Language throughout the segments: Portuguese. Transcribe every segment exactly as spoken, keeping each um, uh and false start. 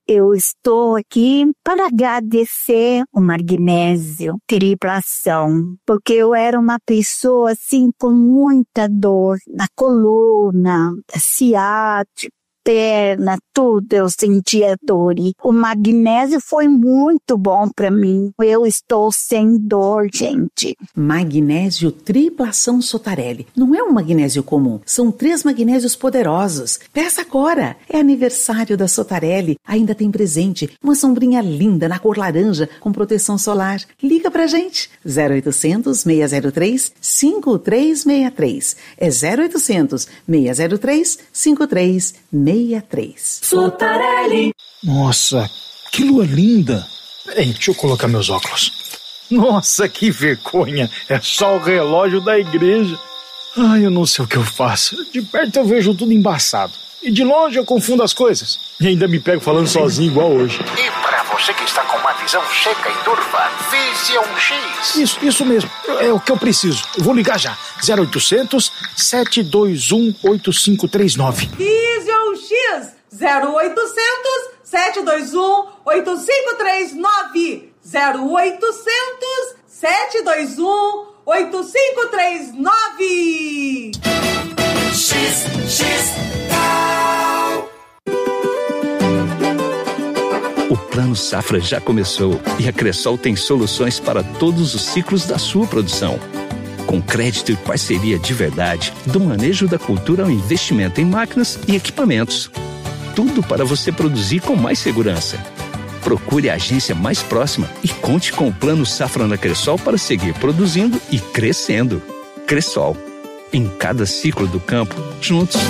Eu estou aqui para agradecer o magnésio triplação, porque eu era uma pessoa assim com muita dor na coluna, ciática, perna, tudo, eu sentia dor. E o magnésio foi muito bom para mim. Eu estou sem dor, gente. Magnésio triplação Sotarelli. Não é um magnésio comum. São três magnésios poderosos. Peça agora. É aniversário da Sotarelli. Ainda tem presente. Uma sombrinha linda na cor laranja com proteção solar. Liga pra gente. zero oitocentos, seis zero três, cinco três seis três. É zero oitocentos, seis zero três, cinco três seis três. Sotarelli. Nossa, que lua linda. Peraí, deixa eu colocar meus óculos. Nossa, que vergonha. É só o relógio da igreja. Ai, eu não sei o que eu faço. De perto eu vejo tudo embaçado. E de longe eu confundo as coisas. E ainda me pego falando sozinho igual hoje. E pra você que está com uma visão seca e turva, Vision X. Isso, isso mesmo. É o que eu preciso. Eu vou ligar já. zero oitocentos, sete dois um, oito cinco três nove. Vision X. zero oitocentos, sete dois um, oito cinco três nove. zero oitocentos, sete dois um, oito cinco três nove. X, X, O Plano Safra já começou e a Cressol tem soluções para todos os ciclos da sua produção. Com crédito e parceria de verdade, do manejo da cultura ao investimento em máquinas e equipamentos. Tudo para você produzir com mais segurança. Procure a agência mais próxima e conte com o Plano Safra na Cressol para seguir produzindo e crescendo. Cressol. Em cada ciclo do campo, juntos.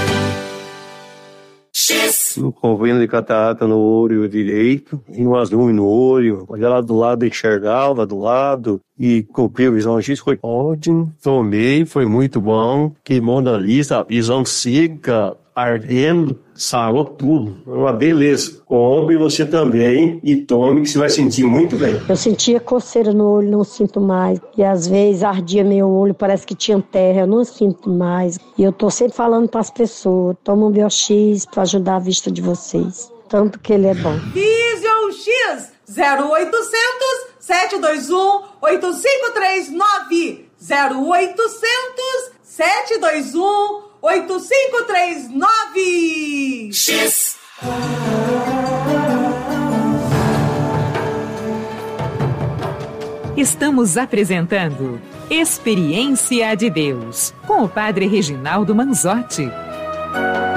Um convênio de catarata no olho direito, e um azul no olho, olhar lá do lado, enxergar lá do lado, e comprei o Visão X, foi ótimo, tomei, foi muito bom, queimou na lista, a visão seca, ardendo, sarou tudo, uma beleza. Compre você também e tome, que você vai sentir muito bem. Eu sentia coceira no olho, não sinto mais. E às vezes ardia meu olho, parece que tinha terra, eu não sinto mais. E eu tô sempre falando para as pessoas, toma um Biox para ajudar a vista de vocês. Tanto que ele é bom. Vision X, zero oitocentos, sete dois um, oito cinco três nove. zero oitocentos, sete dois um, oito cinco três nove. X. Estamos apresentando Experiência de Deus com o Padre Reginaldo Manzotti.